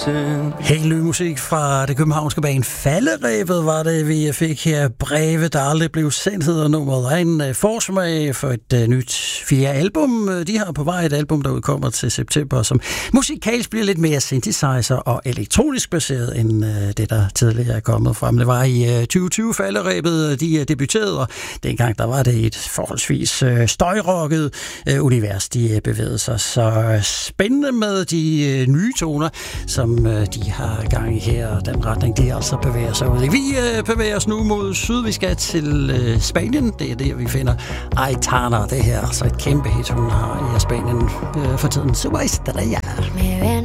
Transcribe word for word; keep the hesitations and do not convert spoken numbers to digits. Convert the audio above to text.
listen. Helt ny musik fra det københavnske band Falderebet var det, vi fik her. Breve, der aldrig blev sendt, hedder nummeret. En uh, forsmag for et uh, nyt fjerde album. De har på vej et album, der udkommer til september, som musikalsk bliver lidt mere synthesizer og elektronisk baseret, end uh, det, der tidligere er kommet frem. Det var i uh, tyve tyve Falderebet, de uh, debuterede, og dengang der var det et forholdsvis uh, støjrocket uh, univers, de uh, bevægede sig. Så uh, spændende med de uh, nye toner, som uh, de har gang i her, og den retning, de altså bevæger sig ud i. Vi uh, bevæger os nu mod syd. Vi skal til uh, Spanien. Det er der, vi finder Aitana. Det her, altså et kæmpe hit, hun har i Spanien uh, for tiden. Super Estrella.